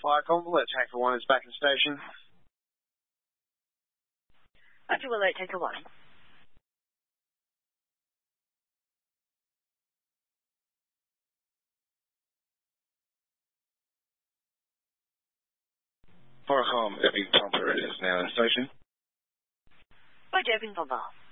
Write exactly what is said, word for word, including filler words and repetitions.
Flight Convoy, Tanker one is back in station. Roger, will alert Tanker one. Forecom, Epping Pumper is now in station. Roger, Epping Pumper.